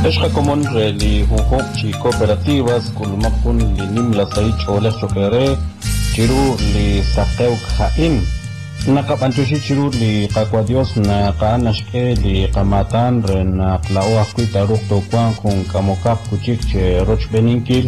Eshka common li hunhok chi cooperativas kulmakun li nimla sai chola chokere chiru li saqew khain nakapantushi chiru li qaqwa Dios na qaanashke li qamatan rena qlawa kuita ruqto kwan kun kamokap kuchik che roch beninkil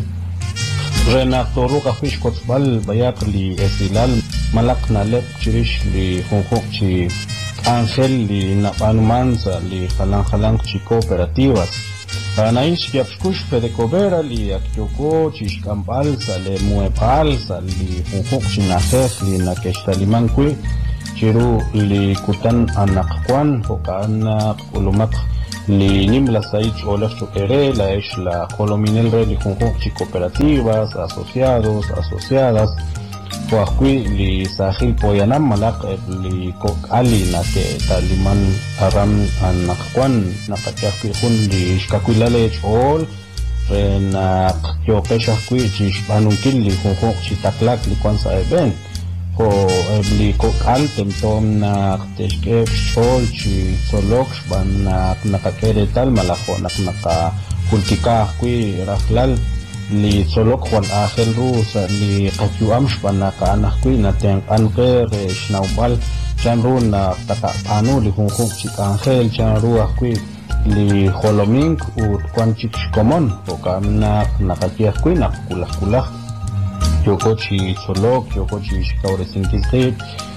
rena toruqa fish kotsbal bayak li esilal malak na lep chirish li hunhok chi Ángel li napanumanza li halang chi cooperativas Anaish yapshkush pedecovera li akyoko chishkambalsa le muepalsa li hunhuk chinajej li nakeshtalimankui chiru li kutan anakwan hoka anak ulumak li nimla saich olaf chokere la ish la colominel re li hunhuk chi cooperativas asociados asociadas Huakui li sahil poyanam malak li kok ali na ke taliman aram anakwan nakachakui hun li shkakuilale chol rena kyokeshakui chishpanunkil li hunhok chitaklak li kwan sa event ho li kok al temtom na teshkep chol chi solok shban nakakere tal malajo naka kultika kui raflal li solok Juan Ángel Rusa li qachuam shbana kana kuina ten anqer shnaubal chanru na taka anu li hunhuk chik Ángel chanru akui li holomink ut kwanchik shkomon pokamna nakakia kuina kulah yoko chi solok yoko chi shkauresinkiskit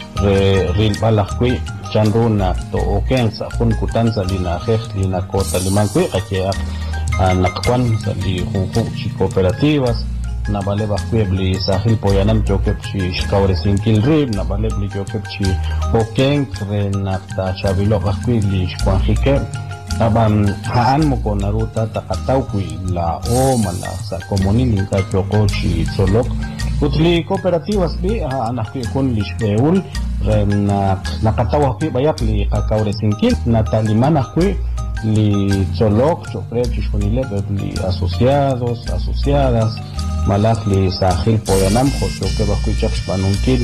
ril balakui chanru na to okensa hun kutanza li na jej li na kota limankui qakia nakwan sa li hunhuk chi cooperativas na bale bakwebli sahil poyanam jokep chi shkauresin rib na bale bli jokep chi okeng rena ta chabilo bakwi shkwanjike taban haan mo ko naruta takataw kwi la o mala sa komunini ka joko chi solok utli cooperativas bi anakwi kun li shpeul rena nakataw kwi bayak li kakauresin na talimana kwi li solok chokre chishkunile li asociados asociadas malak li sahil poyanam khoke bakwichak shpanunkil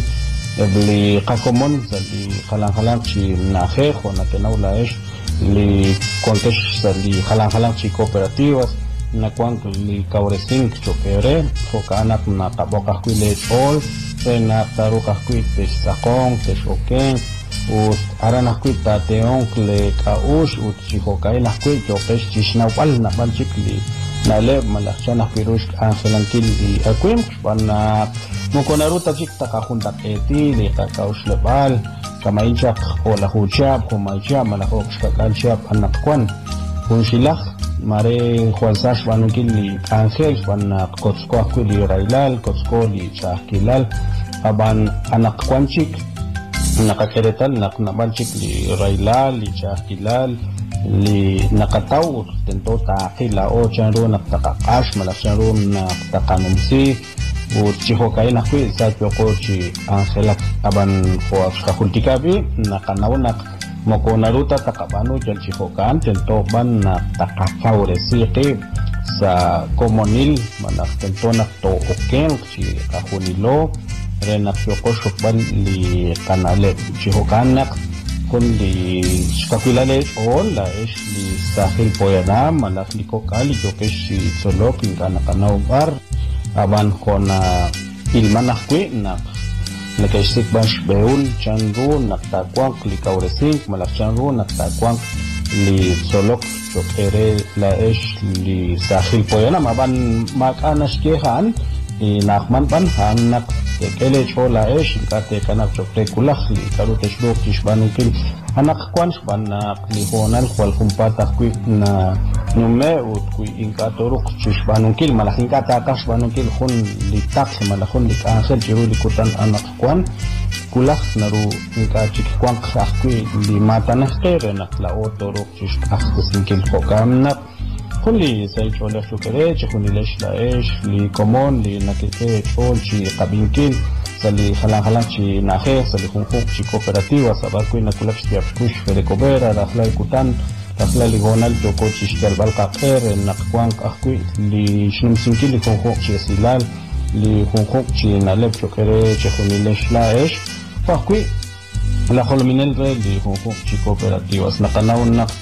li qakomon li khalang chi naje khona tenaula ish li kontesh li khalang chi cooperativas na kwan li kauresin chokere fokanak na taboka kwile all na taruka kwite sakong teshoken ut aranakui tateon le kaush ut chihokai nakui jokesh chishnawal na balchikli na le malachana pirush Ángelankil y akwim pana mukonaruta chik takahunta eti le kaush lebal kamainchak o la huchab kumaicha malahok shkakalchab anakwan unshilach mare Juansash banunkil li Ángel pana kotsko akwili railal kotsko li chakilal aban anakwanchik nakakeretal naknabalchik li railal li chakilal li nakataw tento takila o chanro naktakakash mala chanro naktakanumsi o chihokay nakwi sa kyoko chi Angelak aban huwag kakultikabi nakanawanak moko naruta takabano chan chihokan tento ban naktakakauresi sa komonil manak tento nakto okeng chi kahunilo renak yoko shokban li kanale chihokanak kun li shkakulale all la ish li sahil poyanam malak li kokali jokesh si solok ingana kanaubar aban kona ilmanakwi nak nakashtik bash beul chanru naktakwang li kauresink malak chanru naktakwang li solok jokere la ish li sahil poyanam aban makanash kehan nakman pan hanak kele chola ish kate kanak chokte kulakh li karute shlok tishbanunkil anak kwan shbanak li honal kwal kumpata kwi na nume ut kwi inkatoruk tishbanunkil malak inkata kashbanunkil hun li tak malak hun li Ángel chiru li kutan anak kwan kulakh naru inkachik kwan kwi li matanakere nak la otoruk tishbanunkil kokamnak Kuli say chola shukere chukuni lesh la ish li komon li nakeke chol chi kabinkin sali halang chi naje sali hunhuk chi cooperativa sabar kui nakulak chi apkush pedecovera raflai kutan raflai li gonal joko chi shkalbal kaker nakkwang akui li shnumsinki li hunhuk chi silal li hunhuk chi naleb shukere chukuni lesh la ish fakui la holominel re li hunhuk chi cooperativas nakanaw nak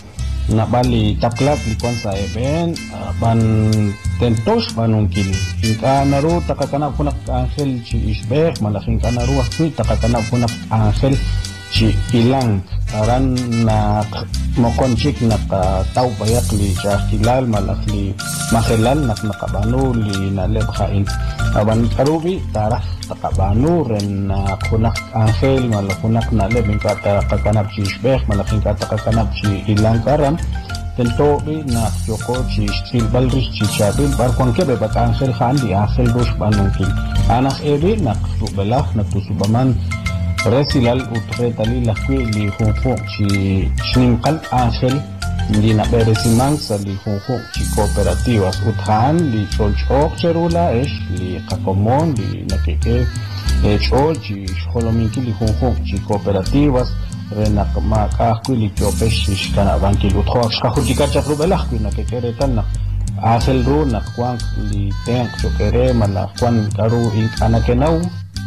na bali taklap li kwan sa eben ban tentos banungkil inka naru takakana punak angel ci isbek malaking kanaru akui takakana punak angel ci ilang aran na mokonchik na tau bayak li kilal malak li makilal nak nakabanu li naleb khain aban karubi tarah takabanu ren na punak angel malak punak naleb inka takakanap ci isbek malaking takakanap ci ilang karam tento bi na yoko ci silbal ris ci chabil bar kon ke be bat angel khan di angel dos banungkil anak ebe nak subelah na tusubaman resilal utretali lakwi li khufo ci shinqal angel di na beresimang sa li khufo ci cooperativas uthan li cholchok cherula es li kakomon li nakeke chol ci kholominki li khufo ci cooperativas renak maka kuli kyopesh kana banki utho shka khujika chakru belah kuna ke keretan nak asel ru nak kwang li tank chokere mala kwan karu in anakenau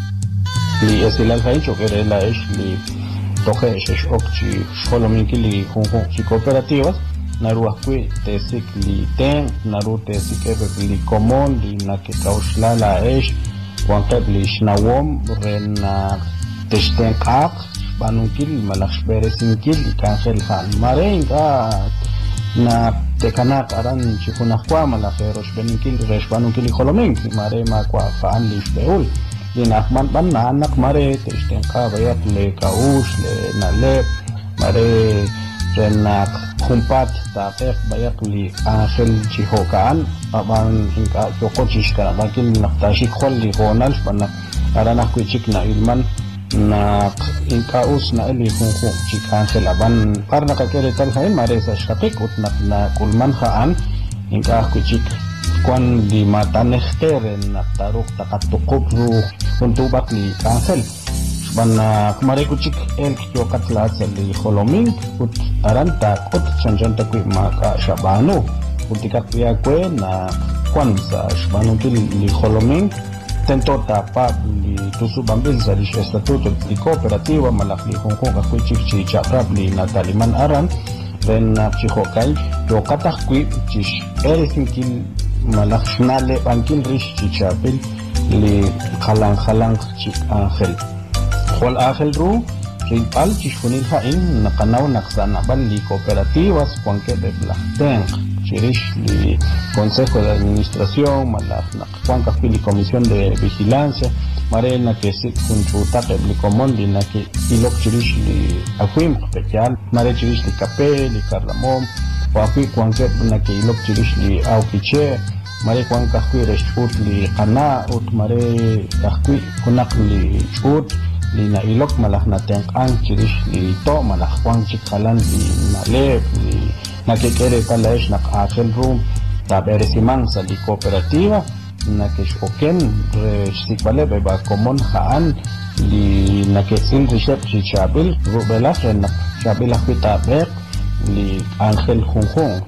li esilal khain chokere la ish li toke shesh okchi sholominki li khunkhun chi cooperativas naru akui tesik li tank naru tesik li komon li nak kaushla la ish kwang li shnawom rena testen kaq banungkil malaks beresingkil kansel khan mare inka na tekanak aran chikunak kwa malakeros beningkil res banungkil kholomen mare ma kwa fan lis beul dinakman ban anak mare testen ka bayat le kaus le nale mare renak khumpat taqek bayat li ansel chihokan aban inka chokochish kana bakin naktashi khol li honal banak aranak kuchik na ilman na inkaus na eli khunkhun chikan selaban karena kakere tal hain maresa shakik utnak na kulman khaan inka kuchik kwan di mata nehteren na taruk takatukub ru untubak li kansel ban kemare kuchik el kyokat la li kholomin ut aranta ut chanjanta kui maka shabanu utikat ya kwe na kwan sa shabanu li kholomin tento tapa li tusu bambil sa lish estatuto li cooperativa malak li hongkong kakuy chik chaprap li nataliman aran ren chihokay yo katak kui chish everything malak shnale bankil rish chichapil li khalang chik angel khol angel ru rinpal chishfunil hain nakanaw naksana bal li cooperativas kwangke bebla tank chirish li Consejo de Administración, Juan Cafili Comisión de Vigilancia, Marena que se consulta el común na que ilok chirish li akwim special, Mare chirish li Capel, li Carlamón, o akwi Juan que na que ilok chirish li Auquiche, Mare Juan Cafili reshut li Kana, ut Mare Cafili kunak li chut li na ilok malah na tengkang chirish li to malah Juan chikhalan li nalep li na que quiere talash nak akhel room ta beresimang sa li cooperativa na que shoken resikbale beba komon haan li na que sin rishep si chabil rubela na chabil akita bek li angel khunkhung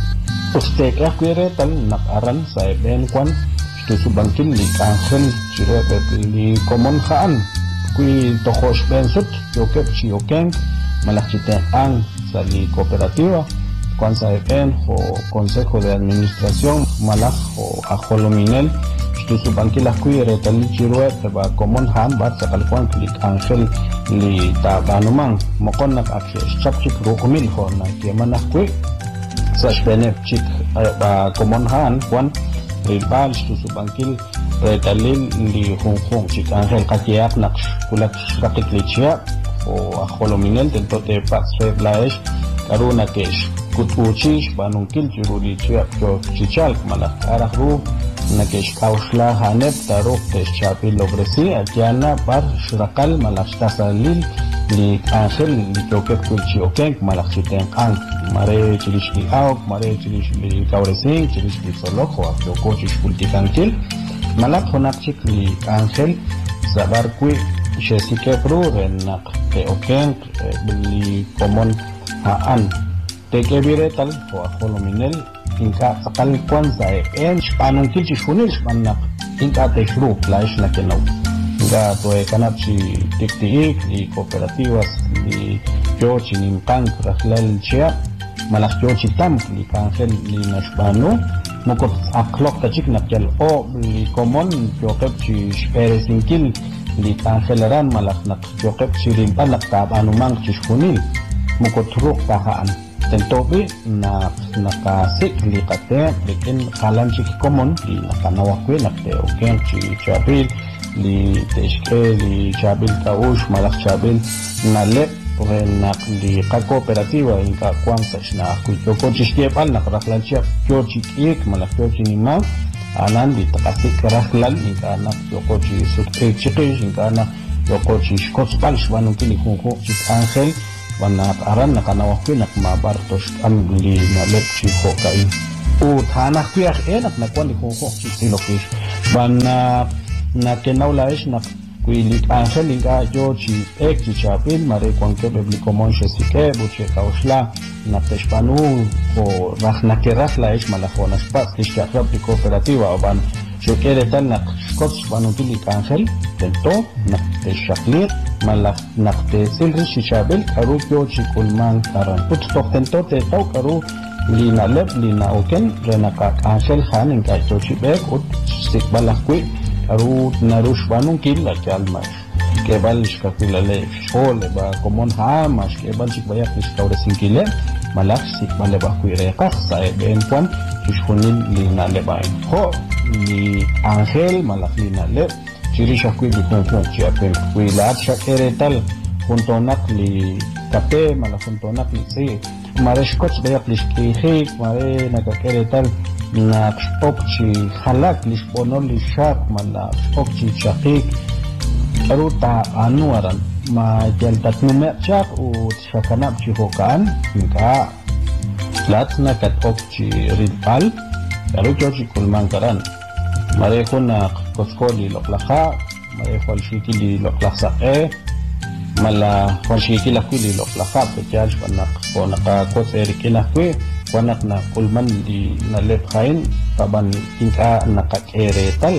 usted quiere tal nak aran sa ben kwan tu subangkin li angel chire li komon haan kui tohosh ben sut yokep chioken malachite ang sa li cooperativa Cuanza o Consejo de Administración malak o ajolominel tu banquila cuire tal chirue ba common han bat sakal kwan klik angel li ta banumang mokon nak akse chapchik rukumil ho na kemana kui sa spene chik ba common han kwan ribal tu banquil retalil li hung chik angel kakiak nak kulak rakik lichia o ajolominel dentro de pax reblaesh karuna kesh kutuchish banungkil juruli chiap cho chichal malak arah ru nakesh kausla hanep taruk tesh chapil lobresi atyana par shrakal malak tasalil li angel li chokep kulchi okeng malak chiteng ang mare chirish li auk mare chirish li kauresi chirish li solok wa choko chish kultikangkil malak honak chik li angel sabar kui shesike pro renak te okeng li komon haan Teke biretal o ajolominel inka sakal kwan sa en spanong kilchi shunil spanak inka te shru plaish na kenaw inka to kanap si tiktiik li cooperativas li yo chinimpang rahlal chia malak yo chitam li cancel li nashbanu mukot aklok tachik nakyal o li common yo kep chi peresinkil li cancelaran malak nak yo kep chirin panak tab anumang chishkunil mukot ruk tahaan tentobi na nakasik li kate likin kalan chik common li nakanawakwe nakte oken chi chabil li teshke li chabil kaush malak chabil nalep nak li cooperativa inka kwamsash na kuyo chishtiepal nak raklanchia kyo chikik malak kyo chinima anan li takasik raklal inka nak yoko chisuk chikish inka nak yoko chishkotspal shbanukili kunko chik angel wanak aran nakanawakwi nak mabartosh amli na lep chiko kain u tanak kuyak enak nakwan li kunko chisilokish wanak nakenaulaish nak kuilik angel inga yo chi ek chi chapil mare kwanke bebli komon shesike buche kaushla na teshpanu o raknakerasla ish malajonas pas kishkafra pri cooperativa oban shokere tal nak skots banutulik angel tento nak teshaklir malak nak tesilri shishabil karu yo chi kulman karan put tok tento te tau karu lina lep lina oken renaka angel han inga yo chi bek ut sikbalakwi karu narush banun killa ke almash ke bal shkapila le shole ba komon ha mash ke bal shik bayak shkaure sinkile malak sik bale ba kuire qas sae ben kwan shkhunil li na le bain ho li angel malak li na le chiri shakui bi kon chi apel kuilat shakere tal puntonak li kape malak puntonak li si mare shkots bayak li shkihik mare nakakere tal na okchi halak lisponol lishak mala okchi chakik ruta anuaran ma jaltat nume chak u shakanap chihokan inka latna kat okchi ridpal karu chochi kulmankaran mare kuna koskoli loklakha mare khwalshiki li loklaksa mala khwalshiki lakuli loklakha pechal panak konaka koserikina kwe wanak na kulman di nalep kain taban inka nakakere tal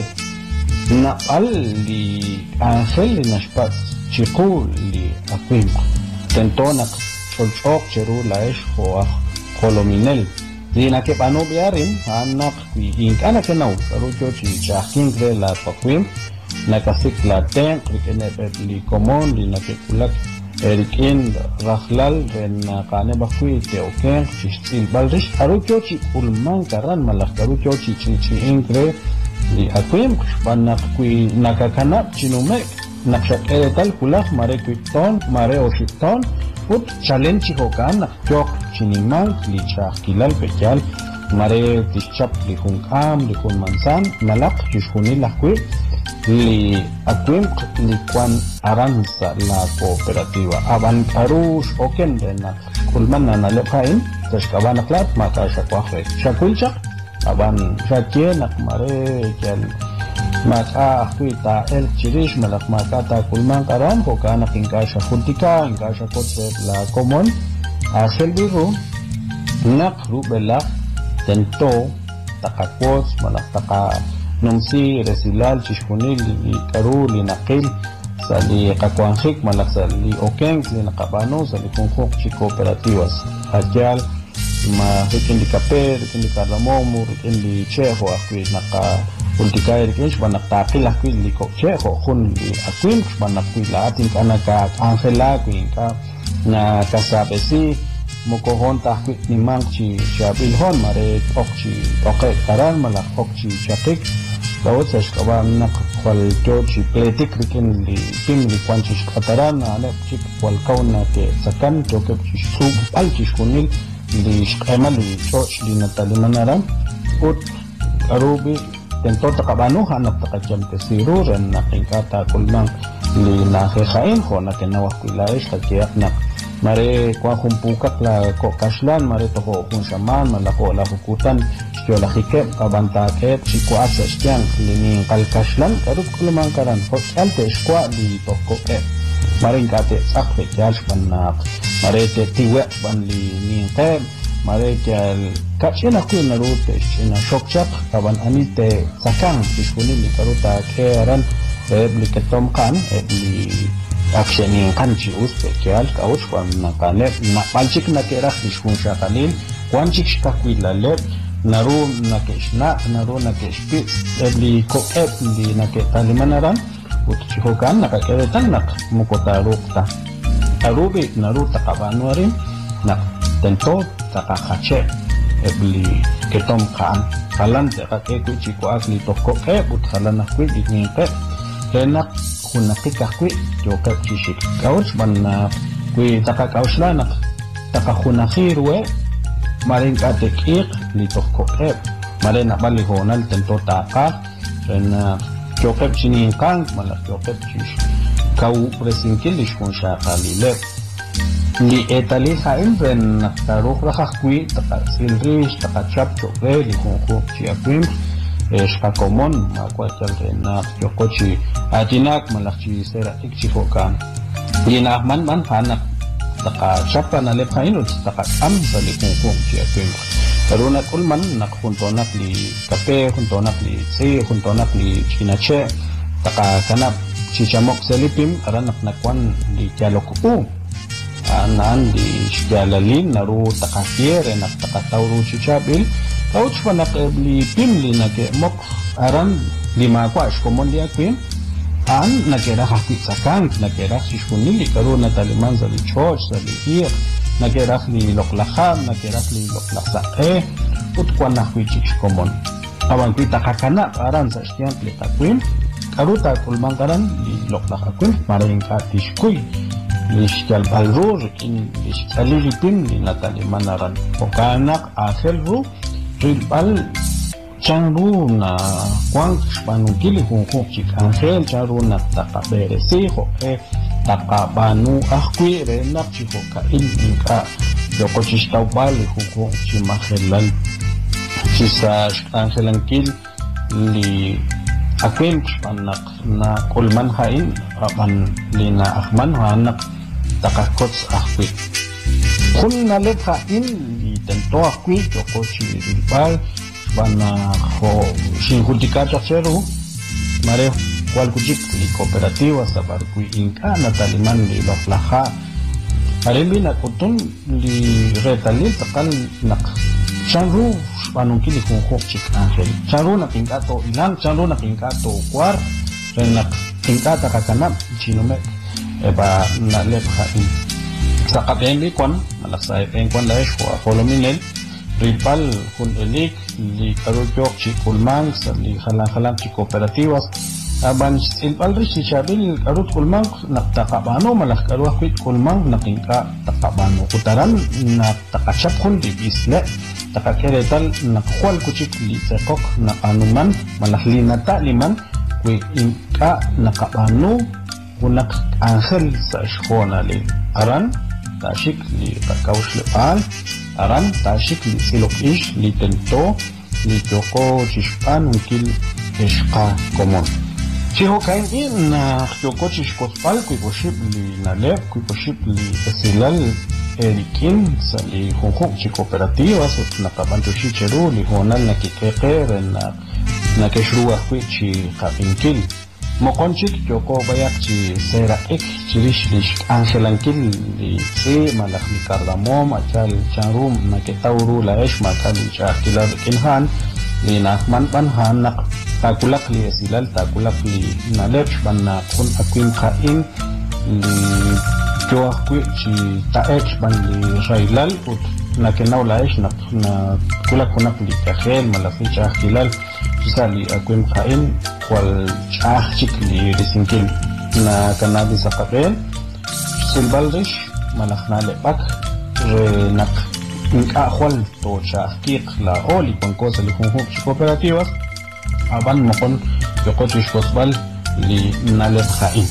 naal li angel li nashpas chiku li akwim tento nak cholchok cheru laish ho kolominel di nakip ano biarin anak inka na kenaw karucho chi chaking re la pakwim nakasik la ten krikenepet li komon li nakikulak Erikin Rahlal ren kane bakui te oken chistil balrish arucho chi ulman karan malak arucho chi ingre li akwim banak kui nakakana chinumek nakshak eretal kulak mare kuiton mare oshiton ut challenge hokan jok chiniman li chakilal pechal mare tischap li hunkam li kun mansan malak chishuni lakui li akwim li kwan aranza la cooperativa aban arush oken rena kulman na lephain tashkabana klat maka shakwakhre shakulcha aban shakye nak mare kel maka kuita el chirish malak maka ta kulman karan ko kana kinka shakultika inka shakotse la common asel biru nak rubela tento takakos malak taka numsi resilal chishkunil li karu li nakil sali kakwanhik malak sali okeng li nakabano sali kunhuk chi cooperativas akyal ma rikin di kape rikin di karlamomu rikin di cheho akwi naka ultikay rikin shbanak takil akwi li cheho kun li akwin shbanak kwi laatin ka naka angela kwi ka na kasabesi mukohon tahkwit ni mang chi shabilhon mare okchi okay karan malak okchi chakik dawat sa shkaban nak kwal chochi pletik rikin li pim li kwanchi shkataran alep chik kwal kaun na ke sakan chokep chi sub al chi shkunil li shkema li choch li natalimanara ut arubi tento takabano hanak takacham tesiru ren nakingkata kulmang li nakikain ko na kinawakilaish kakiyak nak mare kwa humpukak la ko kaslan mare to ko kun saman malako la hukutan yo la hikep abantaket chiko asa styang lini kal kaslan karut kulman karan ko salte skwa di to ko mare ngate sakpe kyal banna mare te tiwe ban li ni te mare kyal kachena ku na rute china shokchak kaban anite sakang disponible karuta keran rebliketom kan li Akshenin kanchi uspe keal kauch kwan nakane na palchik nakera fishkun shakalil kwanchik shkakwilale naru nakeshna naru nakeshpi li koep li naketalimanaran utchihokan nakakeretan nak mukotarukta arubi naru takabanuarin nak tento takahache ebli ketom kan kalan takakeku chiko asli toko but kalan akwi dinike enak hunakikakwi jokap chishik kauch man kwi takakaushla nak takakhunahirwe marin katekik li toko marin bali honal tento taka en jokap chini kan malak jokap chish kau presinkil lishkun shakalile li etali hain ren naktaruk rakakwi takasilrish takachap chokre li hunhuk chiakwim Shkakomon, makwachal na yokochi atinak malakchi sera ikchifokan. Yina man hanak taka chapa na lephainut taka am bali kung chiakwim. Karuna kulman nakuntonak li kape, kuntonak li tse, kuntonak li chinache, taka kanap chichamok selipim aranak nakwan li kyalokupu. Anan di shkalalin naru taka kiere nak taka tauru chichabil. Kauch panak li pimli nake mok aran lima kwa shkomon dia kwin an nakera hakit sakang nakera shishkunili karu na taliman zali choch zali hir nakera li loklaham nakera li loklahsaqe ut kwa nakwichik shkomon awan pita kakana aran sa shtian pleta kwin karu ta kulmangaran li loklahakwin maring katishkuy li shkal balrur in li shkali pim li na taliman aran okanak akhel Rilpal chanru na kwang panugili hunhuk chik angel chanru na takaberesi ho takabanu ahkwi renak chiho ka inka yoko chistaubali hunhuk chimahelal chisa angelankil li akwim panak na kulman hain apan lina ahman hanak takakots ahkwi kun nalet hain tento akwi joko chiripal bana ho shinjutika chachero mare cual kuchik li cooperativa sabar kui inka na taliman li loklaha arebi na kutun li retalil takal nak chanru banung kili kung hok chik angel chanru na pinkato ilang chanru na pinkato kwar renak pinkata kakanap chinume eba na lephain sa kapembi kwan malaksay pengkwan laish ko apolominel ripal kun elik li karujok chi kulmang sa li halang chi kooperativas aban ilpal ri si shabil karut kulmang naktakabano malak karuah kwit kulmang nakinka takabano utaran na takachap kun di bisle takakeretal nakwal kuchik li sekok nakanuman malahli nata liman kwi inka nakabano kunak angel sa shkona li aran tashik li kakaush lepal aran tashik li silok ish li tento li joko chishpan wikil ishka komon chiho kain in na joko chishkospal kui poship li nalep kui poship li esilal erikin sa li hunhuk chi kooperativas ut nakabanto shi cheru li honal nakikeke ren nakeshruah kui chi kapinkil Mokonchik joko bayak chi sera ek chirish lish angelankil li tse malak li kardamom achal chanrum naketauru laesh makal chakilal kinhan li nakman panhan nak takulak li esilal takulak li nalep ban kun akwin kain li joah kwi chi taek ban li shailal ut nakenaw laesh nak na kulak kunak li kahel malak li chakilal sali akwin kain kwal chik li risingkil na kanabi sa kapel silbalrish malak na lepak re nak inkakwal to chakik la oli pangkosa li hunhuk si kooperativas aban mokon yoko chishkosbal li nalep kain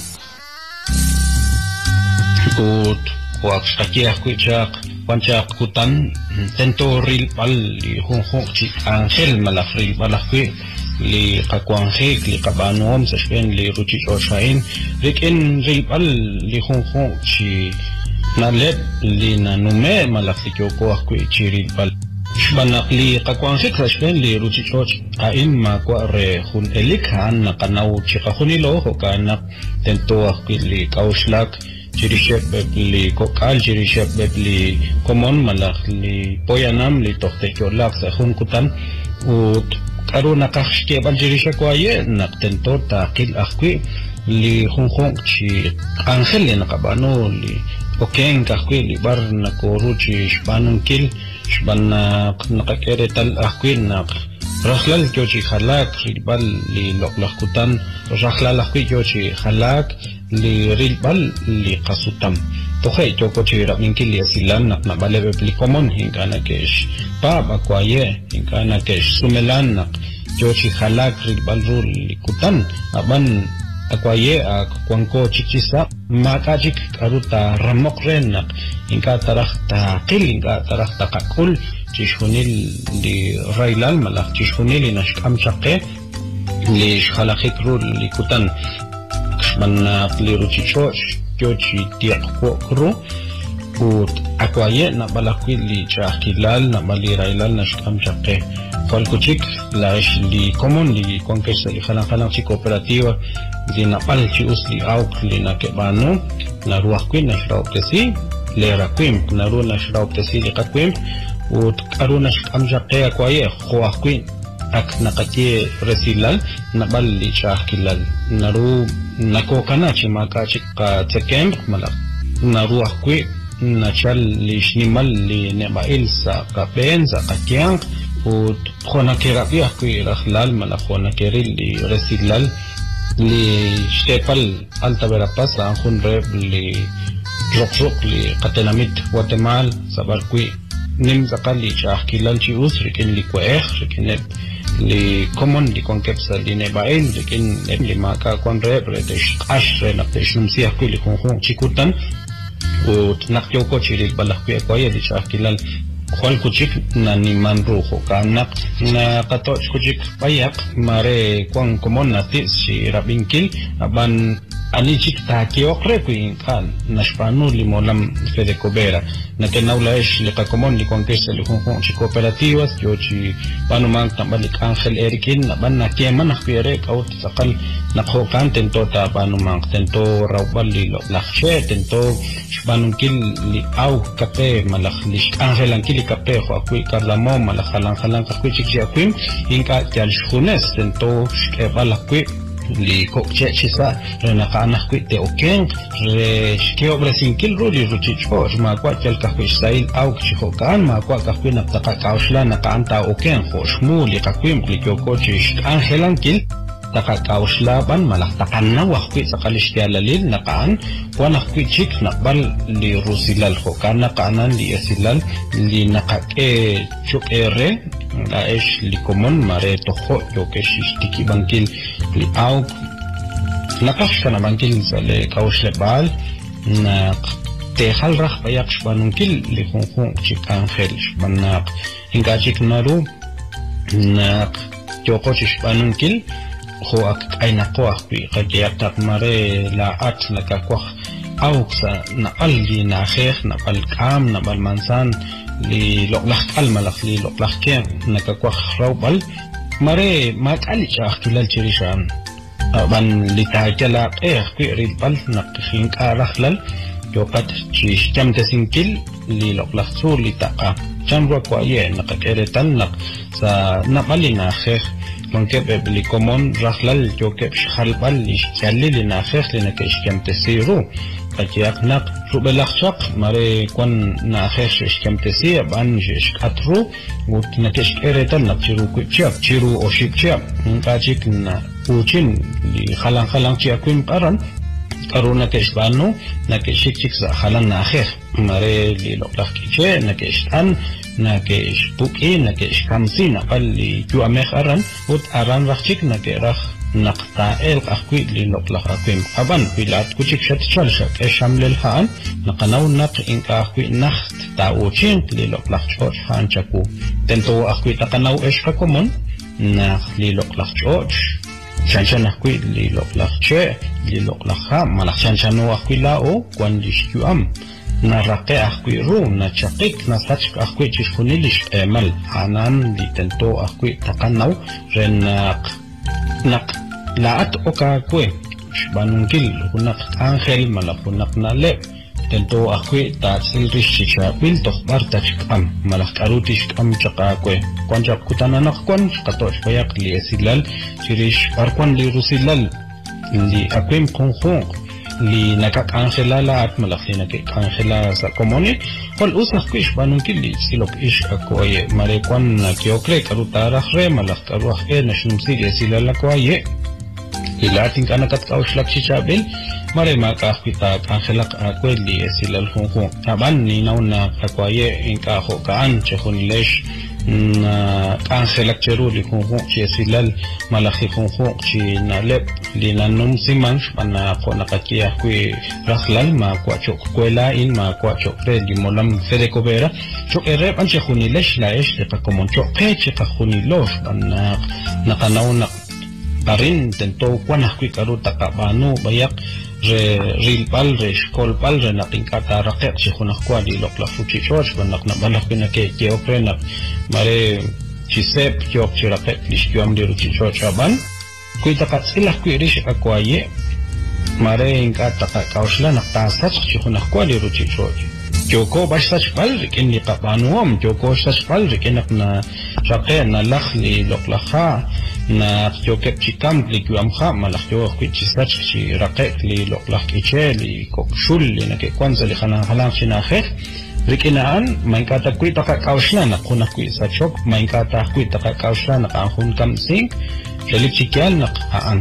ut kwak shakiah kuchak panchak kutan tento rilpal li hunhuk chik angel malak rilpal akwi li kakwanghe li kabanom sa shpen li ruchich oshain rikin rilpal li hunhuk chi nalep li nanume malak li kyoko akwi chi rilpal Shbanak li kakwangshik rashben li ruchichoch ain makwa re hun elikhan nakanaw chikahunilo hokanak tento li kaushlak jirishep li kokal jirishep li komon malak li poyanam li tohtecholak sa hunkutan ut karo nakashke bal jirishep kwaye nak tento takil akwi li hunhong chi angel li nakabano li okeng kakwi li bar nakoruchi shbanung kil shbana nakakere tal akwin nak rakhlal kyochi khalak rilbal li loklakutan rakhlal akwi kyochi khalak li rilbal li qasutam tohe kyochi rabinkil li asilan nak nabalebe pli komon hingana kesh pa bakwaye hingana kesh sumelan nak kyochi khalak rilbal rul li kutan aban akwaye kwangko chichisa makajik karuta ramokren nak inka tarah ta qil inka tarah ta kakul chishunil li railal malak chishunil inashkam chaqe li shkhalakik rul li kutan kshman li ruchichoch kyochi tiaqko kru ut akwaye na balakwi li chakilal na bali railal nashkam chaqe falkuchik laish li common li conquista li khalang chi cooperativa di napal chi usli auk li na kebano na ruah kwin na shraup tesi le rakwim na ruah na shraup tesi li kakwim ut karuna shkamja qea kwaye khuah kwin ak nakati resilal na bal li chahkilal na ru nakokana chi maka chi ka tekem malak na ruah kwin na chal li shnimal li nebail sa kapen sa kakyang ut khona kerapia kwi rakhlal mala khona keril li resilal li stepal alta verapas anjun reb li roksok li katelamit Guatemala sabar kwi nim zakal li chahkilal chi us rikin li kweh rikin li common li konkepsa li nebail rikin li maka kon reb retesh ash re naktesh numsiah kwi li khonkhon chikutan ut nakyoko chiril balak kwi kwaye li chahkilal Kual kuchik na ni manrujo kanak na katoch kuchik payak mare kuang komon natis si rabinkil aban alichik ta kiokre kuin kan nashpanu limolam fede cobera na kenaulaesh li komon li conquista li hunhun chi cooperativas yo chi panu mang tambalik angel erikin aban na keman akpire kaut sakal nakhokan tento ta panu mang tento rawbal li lakhche tento shpanunkil li au kape malakh li angel ankil kape kho akui karlamo malakh halang akui chikji akui inka tial shunes tento shkebal akui li kokche chisa renakana kwite okeng re shkeo brasinkil roli ruchicho ma kwa tel kakwe style au chihokan ma kwa kakwe naptaka kaushla nakanta okeng khoshmu li kakwim li kyokochi angelankil taka kaushla ban malak takanna wakwi sakalish tialalil nakaan kwa nakwi chik nakbal li rusilal khokan nakanan li asilal li nakake chukere daesh li komon mare toho yokesh tiki bankil li au nakash kana bankil sale kaushle bal nak tehal rakh bayak shbanunkil li khunkhun chik angel shbanak hinga chik naru nak yokoch shbanunkil ho ak ay nakuah pi kagiyatak mare la at nakakuah au sa na alli na khekh na balkam na balmansan li loklakh almalakh li loklakh ken nakakuah rawbal mare makali chakh kilal chirishan ban li tajala pi rilbal nakhin karakhlal yokat chish jamte sinkil li loklakh sur li taqa chamro kwaye nakakeretan nak sa napali na khekh Konkep li komon rakhlal jokep shalbal li challi li nakhekh li nakesh kamtesiru kajiak nak rubelakshak mare kwan nakhekh kamtesi ban jesh katru ut nakesh keretan nak chiru kuchap chiru oshik chap kajik na uchin li khalang chiakwim paran karuna kesh banu nakesh chik sa khalang nakhekh mare li loklakh kiche nakesh an nakesh puki nakesh kamsi nakal li juamekh aran ut aran rakchik nakerakh naqta el akwi li loklakh akwim aban pilat kuchik shat chalshak eshamlel haan naqanaw nak inka akwi nakht tauchin li loklakh choch haan chaku tento akwi takanaw eshka komon nak li loklakh choch chanchan akwi li loklakh che li loklakh ha malak chanchano akwi lao kwan li juam na raqe ahkui ru na chaqik na sachk ahkui chishkunilish emal hanan li tento ahkui takanaw ren nak laat oka kwe shbanunkil hunak angel malak hunak nale tento ahkui ta silrish chichabil tokhbar tachkam malak arutish kam chaka kwe kwanjak kutananak kwan katosh bayak li esilal chirish arkwan li rusilal li akwim kongkong li nakakanghelala at malaki nakikanghelala sa komoni kol usah kuish banunkil li silok ish akoye marekwan na kiokre karutarah re malak karuah na shumsi silala koye ilating kanakat kauslak chichabil mare makakita kanghelak akoy li silal hongkong taban ninaw na akoye inka ho kaan chehunilesh na kanghelak cheru li hongkong silal malaki hongkong chi nalep li nanum simang pana ko nakakia kui rahlal ma kwa chok kwela in ma kwa chok re di molam fede kobera chok ere pan che khunilesh la esh de pa komon chok pe che pa khunilosh pana nakanaw na parin tento kwana kui karu takabanu bayak re rilpal re shkolpal re natingkata raket che khunak kwa di lokla fuchi choch banak na banak na ke okrenak mare chisep chok chiraket lishkyam de ruchi choch aban kui takat silah kui rish akwaye mare inka takat kausla naktasach chikhunak kwa li ruchi choch joko bashsach pal rikin li qabanuam joko shach pal rikinak na chaqe na lakhli loklakha na jokep chikam li kuamkha malak jo kui chisach chi raqe li loklak iche li kokshul li nake kwanza li khana halang chinakhe rikinaan mainkata kui takat kausla nakunak kui sachok mainkata kui takat kausla nakahun kam sing Relik chikyal nakhaan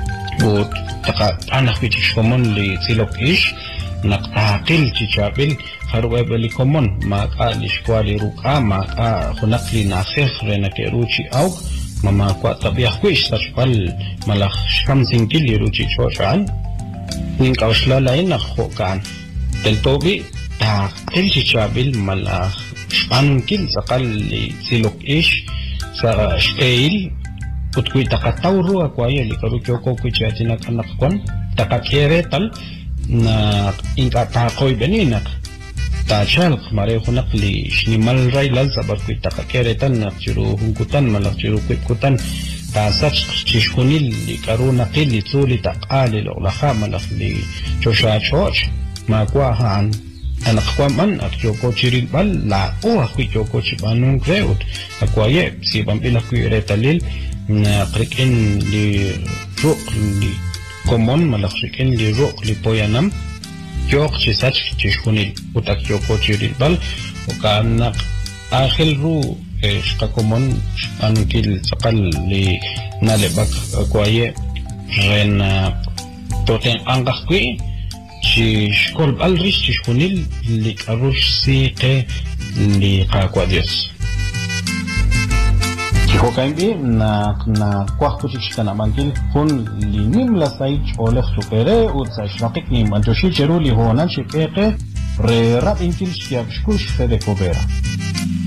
o taka anak bitis komon li silok ish naktakil chichabil haruwe beli komon maka lishkwa li ruka maka hunak li nakhekh re nakeruchi auk mama kwa tabiah kwish tashpal malak shkam singkil li ruchi choshan ning kausla lain nakhokan tentobi takil chichabil malak shpanunkil sakal li silok ish sa shkail Kutkui takatauru akwaye li karu kyoko kui chatina kanakwan takakeretal na inka takoy beninak tachal mare hunak li shnimal railal sabar kui takakeretal na chiru hungkutan malak chiru kutan tasach chishkunil li karu nakil li tsuli takali loklaha malak li chosha choch makwa haan anak kwaman at kyoko chiril bal la o akui kyoko chibanung kreut akwaye si bampila kui retalil na krikin li ruk li komon malak krikin li ruk li poyanam kyok chisach chishkunil utak kyoko chiril bal ukanak akhil ru shka komon anukil sakal li nalebak kwaye ren toten angkah kui chishkol bal rish chishkunil li karush siqe li kakwadiyos Kokaimbi na kwah kuchik kana mangil hun linim la sai oleh supere ut sa shrakik ni manjoshi cheru li honan shikeke re rab inkil shkiak shkush fede kobera